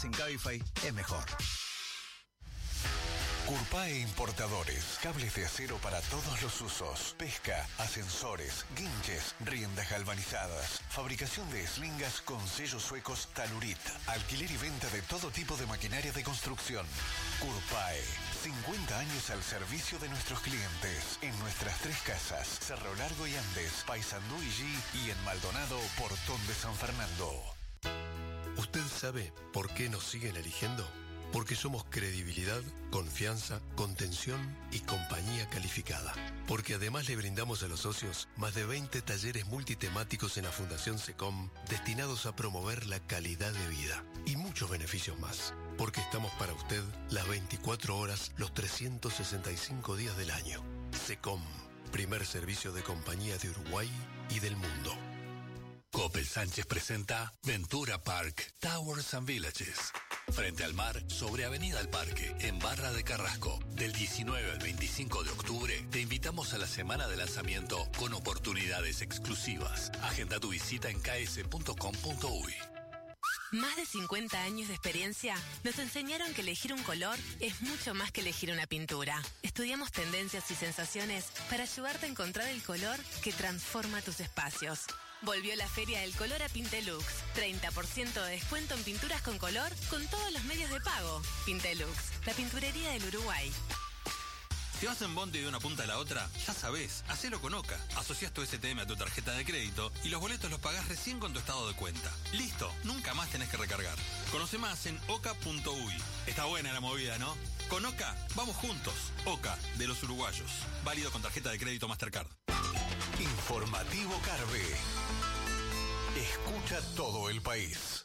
Sin Cabify es mejor. Curpae Importadores, cables de acero para todos los usos, pesca, ascensores, guinches, riendas galvanizadas, fabricación de eslingas con sellos suecos Talurit, alquiler y venta de todo tipo de maquinaria de construcción. Curpae, 50 años al servicio de nuestros clientes, en nuestras 3 casas, Cerro Largo y Andes, Paysandú y G, y en Maldonado, Portón de San Fernando. ¿Usted sabe por qué nos siguen eligiendo? Porque somos credibilidad, confianza, contención y compañía calificada. Porque además le brindamos a los socios más de 20 talleres multitemáticos en la Fundación SECOM destinados a promover la calidad de vida y muchos beneficios más. Porque estamos para usted las 24 horas, los 365 días del año. SECOM, primer servicio de compañía de Uruguay y del mundo. Coppel Sánchez presenta Ventura Park Towers and Villages. Frente al mar, sobre Avenida al Parque, en Barra de Carrasco. Del 19 al 25 de octubre, te invitamos a la semana de lanzamiento con oportunidades exclusivas. Agenda tu visita en ks.com.uy. Más de 50 años de experiencia nos enseñaron que elegir un color es mucho más que elegir una pintura. Estudiamos tendencias y sensaciones para ayudarte a encontrar el color que transforma tus espacios. Volvió la Feria del Color a Pintelux. 30% de descuento en pinturas con color con todos los medios de pago. Pintelux, la pinturería del Uruguay. Si vas en bondi de una punta a la otra, ya sabés, hacelo con OCA. Asociás tu STM a tu tarjeta de crédito y los boletos los pagás recién con tu estado de cuenta. Listo, nunca más tenés que recargar. Conoce más en oca.uy. Está buena la movida, ¿no? Con OCA, vamos juntos. OCA, de los uruguayos. Válido con tarjeta de crédito Mastercard. Informativo Carve. Escucha todo el país.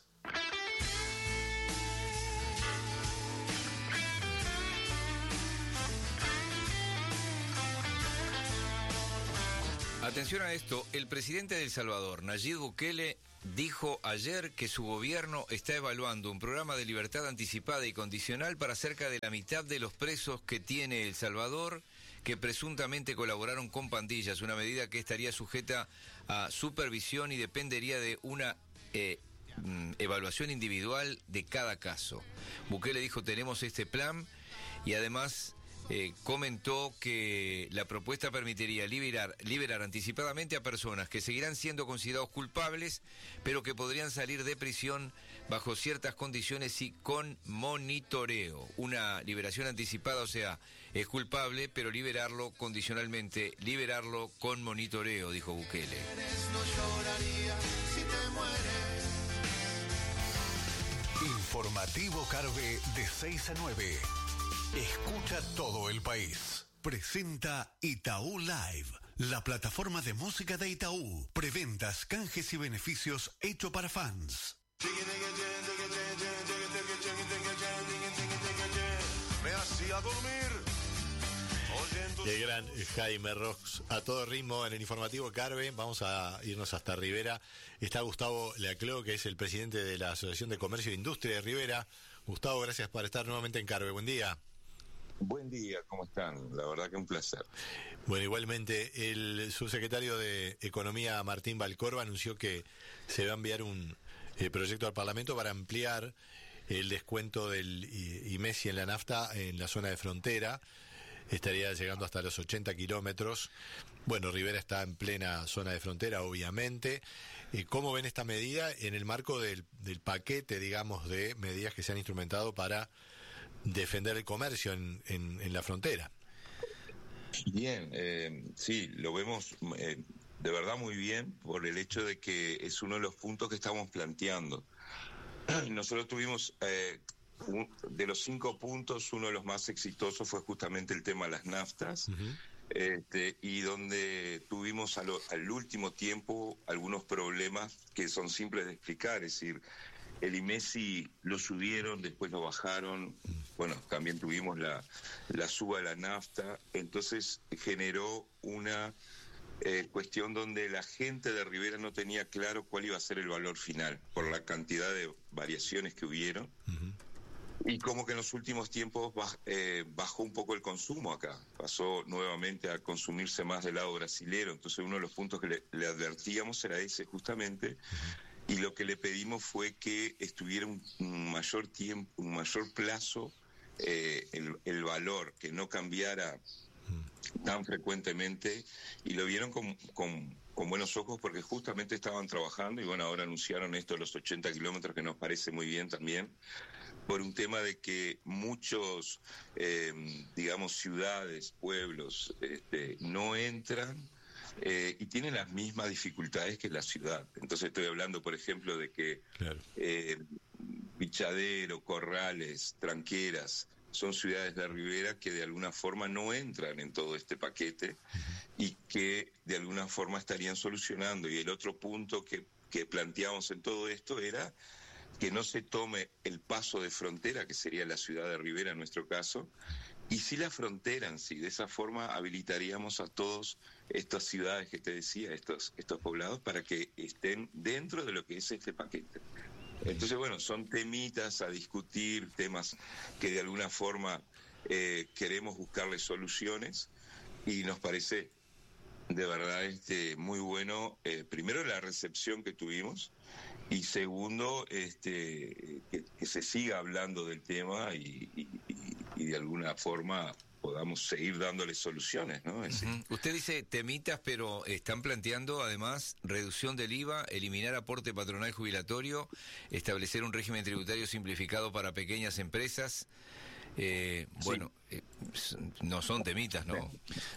Atención a esto, el presidente de El Salvador, Nayib Bukele, dijo ayer que su gobierno está evaluando un programa de libertad anticipada y condicional para cerca de la mitad de los presos que tiene El Salvador, que presuntamente colaboraron con pandillas, una medida que estaría sujeta a supervisión y dependería de una evaluación individual de cada caso. Bukele dijo, tenemos este plan, y además comentó que la propuesta permitiría liberar anticipadamente a personas que seguirán siendo considerados culpables, pero que podrían salir de prisión bajo ciertas condiciones y con monitoreo. Una liberación anticipada, o sea, es culpable, pero liberarlo condicionalmente, liberarlo con monitoreo, dijo Bukele. No lloraría si te mueres. Informativo Carve de 6 a 9. Escucha todo el país. Presenta Itaú Live, la plataforma de música de Itaú. Preventas, canjes y beneficios hecho para fans. Me hacía dormir. El gran Jaime Rox, a todo ritmo en el informativo Carve. Vamos a irnos hasta Rivera. Está Gustavo Laclau, que es el presidente de la Asociación de Comercio e Industria de Rivera. Gustavo, gracias por estar nuevamente en Carve. Buen día. Buen día, ¿cómo están? La verdad que un placer. Bueno, igualmente, el subsecretario de Economía, Martín Valcorba, anunció que se va a enviar un proyecto al Parlamento para ampliar el descuento del IMESI en la nafta en la zona de frontera. Estaría llegando hasta los 80 kilómetros. Bueno, Rivera está en plena zona de frontera, obviamente. ¿Cómo ven esta medida en el marco del paquete, digamos, de medidas que se han instrumentado para defender el comercio en la frontera? Bien, sí, lo vemos de verdad muy bien por el hecho de que es uno de los puntos que estamos planteando. Nosotros tuvimos... de los 5 puntos, uno de los más exitosos fue justamente el tema de las naftas, y donde tuvimos al último tiempo algunos problemas que son simples de explicar, es decir, el IMESI lo subieron, después lo bajaron, bueno, también tuvimos la suba de la nafta, entonces generó una cuestión donde la gente de Rivera no tenía claro cuál iba a ser el valor final, por la cantidad de variaciones que hubieron. Y como que en los últimos tiempos bajó un poco el consumo acá, pasó nuevamente a consumirse más del lado brasilero, entonces uno de los puntos que le advertíamos era ese justamente, y lo que le pedimos fue que estuviera un mayor tiempo, un mayor plazo, el valor, que no cambiara tan frecuentemente, y lo vieron con buenos ojos porque justamente estaban trabajando y bueno, ahora anunciaron esto de los 80 kilómetros, que nos parece muy bien también, por un tema de que muchos, digamos, ciudades, pueblos, no entran y tienen las mismas dificultades que la ciudad. Entonces estoy hablando, por ejemplo, de que Claro. Pichadero, Corrales, Tranqueras, son ciudades de Ribera que de alguna forma no entran en todo este paquete y que de alguna forma estarían solucionando. Y el otro punto que planteamos en todo esto era que no se tome el paso de frontera, que sería la ciudad de Ribera en nuestro caso, y sí la frontera en sí. De esa forma habilitaríamos a todas estas ciudades que te decía, estos poblados, para que estén dentro de lo que es este paquete. Entonces, bueno, son temitas a discutir, temas que de alguna forma queremos buscarle soluciones, y nos parece de verdad muy bueno, primero la recepción que tuvimos, y segundo, que se siga hablando del tema y de alguna forma podamos seguir dándole soluciones, ¿no? Usted dice temitas, pero están planteando además reducción del IVA, eliminar aporte patronal jubilatorio, establecer un régimen tributario simplificado para pequeñas empresas. Bueno, no son temitas, ¿no?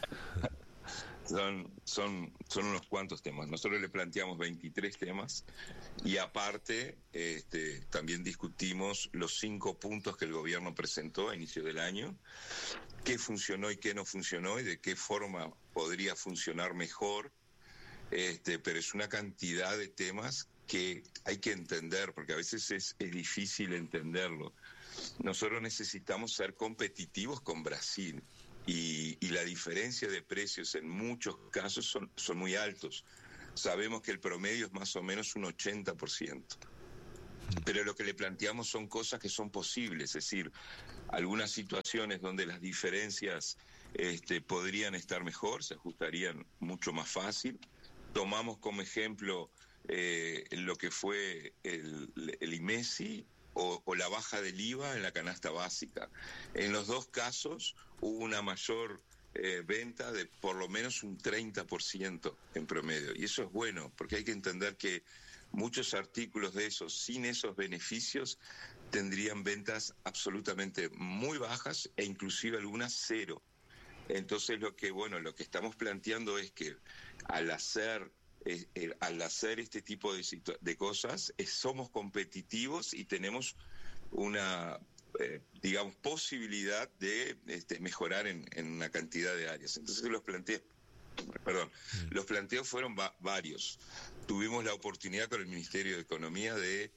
Son unos cuantos temas. Nosotros le planteamos 23 temas y aparte también discutimos los 5 puntos que el gobierno presentó a inicio del año, qué funcionó y qué no funcionó y de qué forma podría funcionar mejor, pero es una cantidad de temas que hay que entender, porque a veces es difícil entenderlo. Nosotros necesitamos ser competitivos con Brasil. Y la diferencia de precios en muchos casos son muy altos. Sabemos que el promedio es más o menos un 80%. Pero lo que le planteamos son cosas que son posibles, es decir, algunas situaciones donde las diferencias podrían estar mejor, se ajustarían mucho más fácil. Tomamos como ejemplo lo que fue el IMESI o la baja del IVA en la canasta básica. En los dos casos hubo una mayor venta de por lo menos un 30% en promedio. Y eso es bueno, porque hay que entender que muchos artículos de esos, sin esos beneficios, tendrían ventas absolutamente muy bajas e inclusive algunas cero. Entonces lo que estamos planteando es que al hacer este tipo de cosas, somos competitivos y tenemos una posibilidad de mejorar en una cantidad de áreas. Entonces los planteos fueron varios. Tuvimos la oportunidad con el Ministerio de Economía de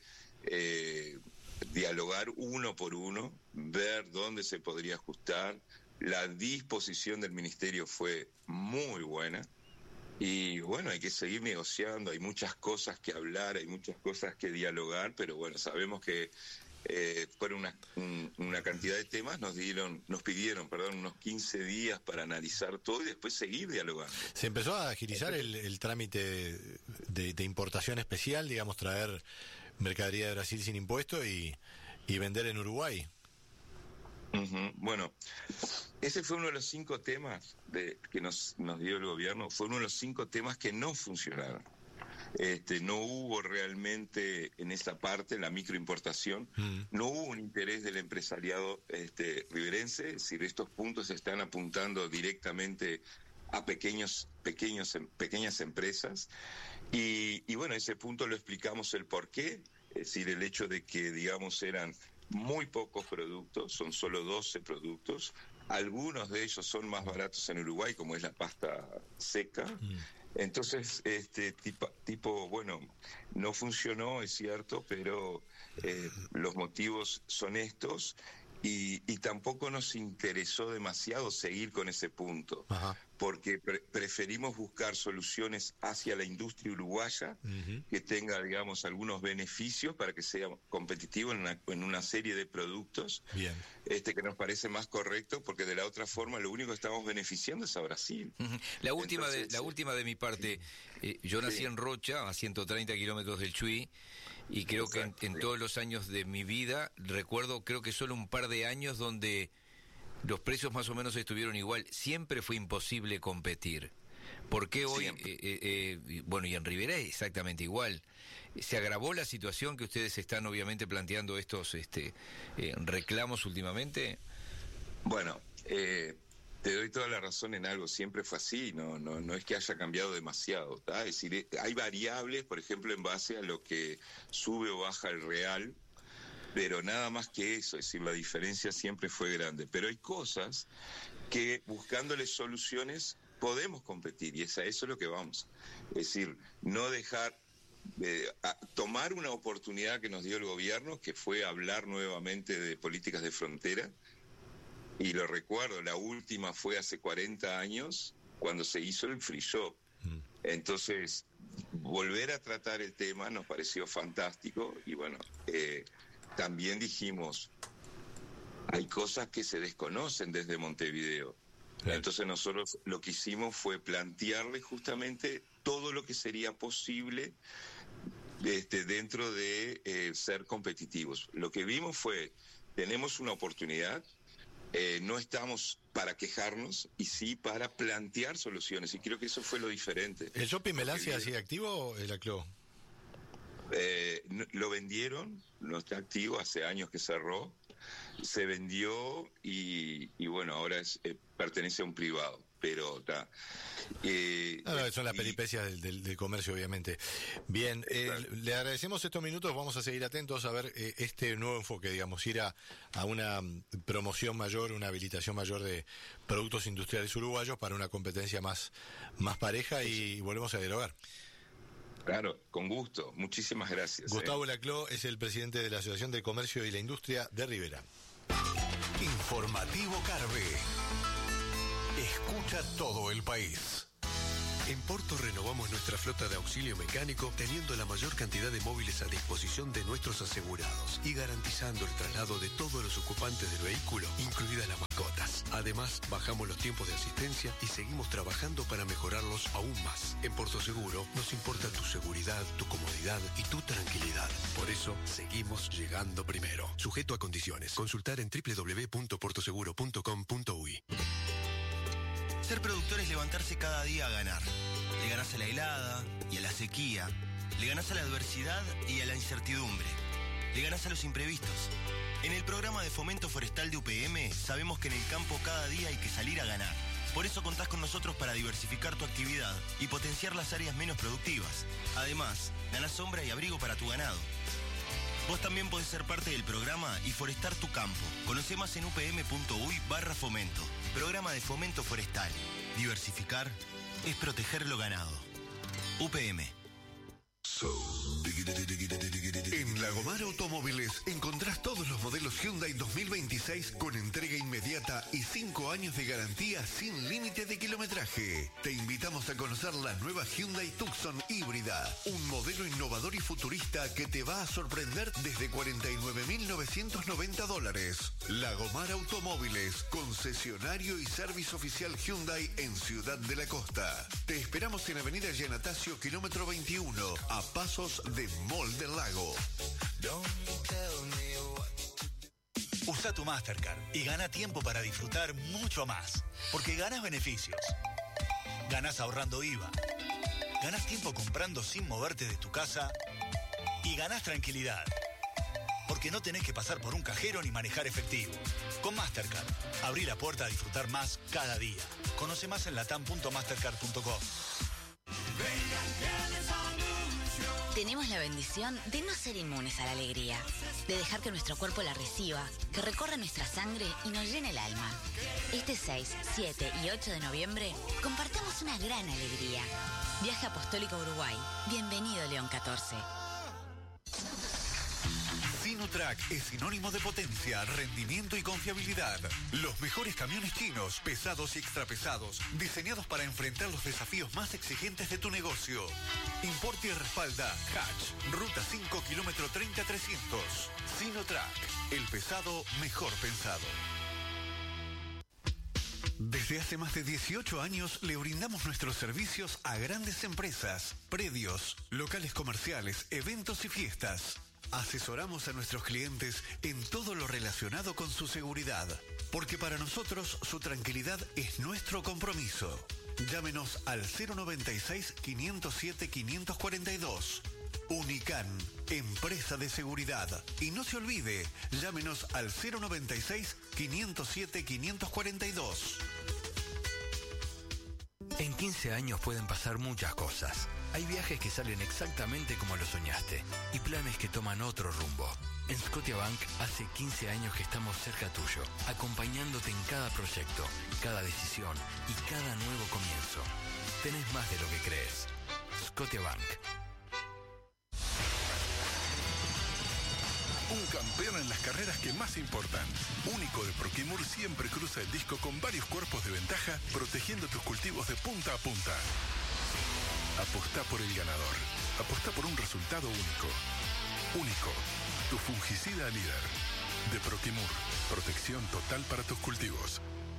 dialogar uno por uno, ver dónde se podría ajustar. La disposición del Ministerio fue muy buena. Y bueno, hay que seguir negociando, hay muchas cosas que hablar, hay muchas cosas que dialogar, pero bueno, sabemos que fueron una cantidad de temas, nos pidieron unos 15 días para analizar todo y después seguir dialogando. Se empezó a agilizar el trámite de importación especial, digamos, traer mercadería de Brasil sin impuesto y vender en Uruguay. Bueno, ese fue uno de los 5 temas que nos dio el gobierno, fue uno de los 5 temas que no funcionaron. No hubo realmente en esa parte, la microimportación, no hubo un interés del empresariado riverense, es decir, estos puntos están apuntando directamente a pequeñas empresas, y bueno, ese punto lo explicamos el porqué, es decir, el hecho de que, digamos, eran muy pocos productos, son solo 12 productos, algunos de ellos son más baratos en Uruguay, como es la pasta seca. Entonces, bueno, no funcionó, es cierto, pero los motivos son estos, y tampoco nos interesó demasiado seguir con ese punto. porque preferimos buscar soluciones hacia la industria uruguaya que tenga, digamos, algunos beneficios para que sea competitivo en una serie de productos. Bien. Que nos parece más correcto, porque de la otra forma lo único que estamos beneficiando es a Brasil. La última de mi parte, yo nací en Rocha, a 130 kilómetros del Chuy, y creo que en todos los años de mi vida, recuerdo creo que solo un par de años donde los precios más o menos estuvieron igual. Siempre fue imposible competir. ¿Por qué hoy? Y en Rivera es exactamente igual. ¿Se agravó la situación que ustedes están obviamente planteando estos reclamos últimamente? Bueno, te doy toda la razón en algo. Siempre fue así. No es que haya cambiado demasiado, ¿tá? Es decir, hay variables, por ejemplo, en base a lo que sube o baja el real, pero nada más que eso. Es decir, la diferencia siempre fue grande. Pero hay cosas que, buscándole soluciones, podemos competir, y eso es lo que vamos. Es decir, no dejar, tomar una oportunidad que nos dio el gobierno, que fue hablar nuevamente de políticas de frontera, y lo recuerdo, la última fue hace 40 años, cuando se hizo el free shop. Entonces, volver a tratar el tema nos pareció fantástico, y bueno, también dijimos, hay cosas que se desconocen desde Montevideo. Claro. Entonces nosotros lo que hicimos fue plantearle justamente todo lo que sería posible dentro de ser competitivos. Lo que vimos fue, tenemos una oportunidad, no estamos para quejarnos, y sí para plantear soluciones, y creo que eso fue lo diferente. ¿El Shopping Melancia sigue activo o el ACLO? Lo vendieron, no está activo, hace años que cerró, se vendió y bueno, ahora pertenece a un privado, pero está. Son las peripecias del comercio, obviamente. Bien, le agradecemos estos minutos, vamos a seguir atentos a ver este nuevo enfoque, digamos, ir a una promoción mayor, una habilitación mayor de productos industriales uruguayos para una competencia más pareja, y volvemos a dialogar. Claro, con gusto. Muchísimas gracias. Gustavo Laclau es el presidente de la Asociación de Comercio y la Industria de Rivera. Informativo Carve. Escucha todo el país. En Porto renovamos nuestra flota de auxilio mecánico, teniendo la mayor cantidad de móviles a disposición de nuestros asegurados y garantizando el traslado de todos los ocupantes del vehículo, incluidas las mascotas. Además, bajamos los tiempos de asistencia y seguimos trabajando para mejorarlos aún más. En Porto Seguro nos importa tu seguridad, tu comodidad y tu tranquilidad. Por eso, seguimos llegando primero. Sujeto a condiciones. Consultar en www.portoseguro.com.uy. Ser productor es levantarse cada día a ganar. Le ganás a la helada y a la sequía. Le ganás a la adversidad y a la incertidumbre. Le ganás a los imprevistos. En el programa de fomento forestal de UPM sabemos que en el campo cada día hay que salir a ganar. Por eso contás con nosotros para diversificar tu actividad y potenciar las áreas menos productivas. Además, ganás sombra y abrigo para tu ganado. Vos también podés ser parte del programa y forestar tu campo. Conoce más en upm.uy/fomento. Programa de fomento forestal. Diversificar es proteger lo ganado. UPM. En Lagomar Automóviles encontrás todos los modelos Hyundai 2026 con entrega inmediata y 5 años de garantía sin límite de kilometraje. Te invitamos a conocer la nueva Hyundai Tucson híbrida, un modelo innovador y futurista que te va a sorprender desde $49.990. Lagomar Automóviles, concesionario y servicio oficial Hyundai en Ciudad de la Costa. Te esperamos en Avenida Yanatacio, kilómetro 21, a pasos de Mall del Lago. Usa tu Mastercard y gana tiempo para disfrutar mucho más. Porque ganas beneficios. Ganas ahorrando IVA. Ganas tiempo comprando sin moverte de tu casa. Y ganas tranquilidad. Porque no tenés que pasar por un cajero ni manejar efectivo. Con Mastercard, abrí la puerta a disfrutar más cada día. Conoce más en latam.mastercard.com. Tenemos la bendición de no ser inmunes a la alegría, de dejar que nuestro cuerpo la reciba, que recorra nuestra sangre y nos llene el alma. Este 6, 7 y 8 de noviembre compartamos una gran alegría. Viaje Apostólico a Uruguay. Bienvenido, León 14. Sino Sinotrack es sinónimo de potencia, rendimiento y confiabilidad. Los mejores camiones chinos, pesados y extrapesados, diseñados para enfrentar los desafíos más exigentes de tu negocio. Importa y respalda Hatch, Ruta 5, kilómetro 30-300. Sinotrack, el pesado mejor pensado. Desde hace más de 18 años le brindamos nuestros servicios a grandes empresas, predios, locales comerciales, eventos y fiestas. Asesoramos a nuestros clientes en todo lo relacionado con su seguridad, porque para nosotros su tranquilidad es nuestro compromiso. Llámenos al 096-507-542. Unican, empresa de seguridad. Y no se olvide, llámenos al 096-507-542. En 15 años pueden pasar muchas cosas. Hay viajes que salen exactamente como lo soñaste y planes que toman otro rumbo. En Scotiabank hace 15 años que estamos cerca tuyo, acompañándote en cada proyecto, cada decisión y cada nuevo comienzo. Tenés más de lo que crees. Scotiabank. Un campeón en las carreras que más importan. Único de Proquimur siempre cruza el disco con varios cuerpos de ventaja, protegiendo tus cultivos de punta a punta. Apostá por el ganador. Apostá por un resultado único. Único. Tu fungicida líder. De Proquimur. Protección total para tus cultivos.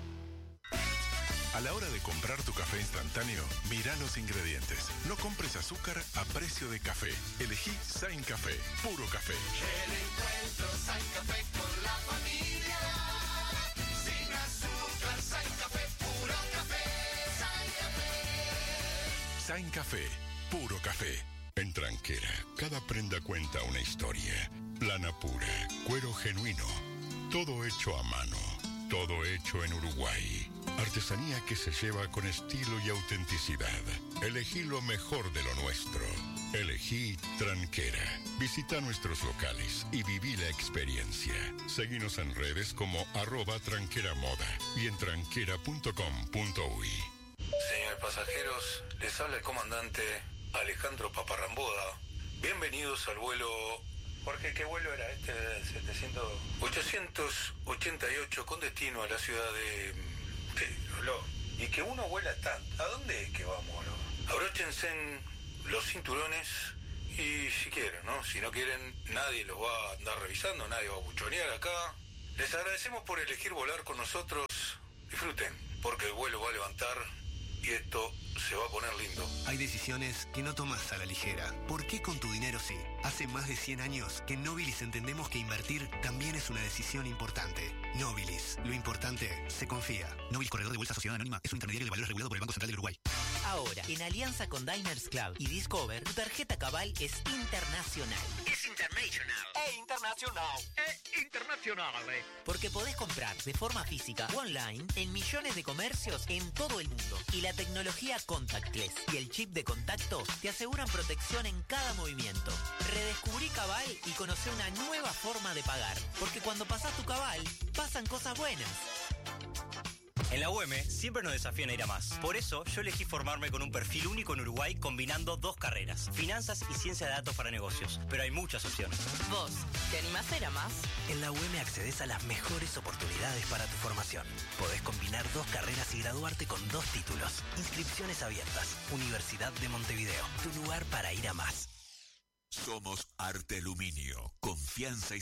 A la hora de comprar tu café instantáneo, mira los ingredientes. No compres azúcar a precio de café. Elegí Sain Café, puro café. El encuentro Sain Café con la familia. Sin azúcar, Sain Café, puro café. Sain Café. Sain Café, puro café. En Tranquera, cada prenda cuenta una historia. Lana pura, cuero genuino, todo hecho a mano, todo hecho en Uruguay. Artesanía que se lleva con estilo y autenticidad. Elegí lo mejor de lo nuestro. Elegí Tranquera. Visita nuestros locales y viví la experiencia. Seguinos en redes como @tranqueramoda y en tranquera.com.uy. Señores pasajeros, les habla el comandante Alejandro Paparramboda. Bienvenidos al vuelo... Jorge, ¿qué vuelo era este? 888 con destino a la ciudad de... Y que uno vuela tanto. ¿A dónde es que vamos? Abróchense los cinturones y si quieren, ¿no? Si no quieren, nadie los va a andar revisando, nadie va a buchonear acá. Les agradecemos por elegir volar con nosotros. Disfruten, porque el vuelo va a levantar y esto se va a poner lindo. Hay decisiones que no tomas a la ligera. ¿Por qué con tu dinero sí? Hace más de 100 años que en Nobilis entendemos que invertir también es una decisión importante. Nobilis, lo importante se confía. Nobilis Corredor de Bolsa Sociedad Anónima es un intermediario de valores regulado por el Banco Central del Uruguay. Ahora, en alianza con Diners Club y Discover, tu tarjeta Cabal es internacional. Es international. Internacional. Internacional. Porque podés comprar de forma física o online en millones de comercios en todo el mundo. Y la tecnología contactless y el chip de contacto te aseguran protección en cada movimiento. Redescubrí Cabal y conocí una nueva forma de pagar. Porque cuando pasás tu Cabal, pasan cosas buenas. En la UM siempre nos desafían a ir a más. Por eso yo elegí formarme con un perfil único en Uruguay combinando dos carreras, finanzas y ciencia de datos para negocios. Pero hay muchas opciones. ¿Vos te animás a ir a más? En la UM accedes a las mejores oportunidades para tu formación. Podés combinar dos carreras y graduarte con 2 títulos. Inscripciones abiertas. Universidad de Montevideo. Tu lugar para ir a más. Somos Arte Aluminio. Confianza y